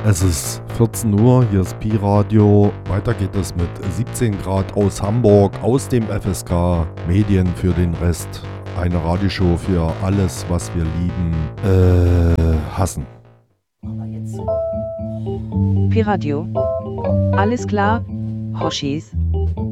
Es ist 14 Uhr, hier ist Pi-Radio. Weiter geht es mit 17 Grad aus Hamburg, aus dem FSK. Medien für den Rest. Eine Radioshow für alles, was wir lieben, hassen. Pi-Radio. Alles klar, Hoshis.